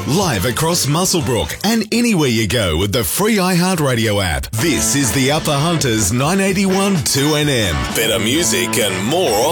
live across Muswellbrook and anywhere you go with the free iHeartRadio app. This is the Upper Hunters 981 2NM. Better music and more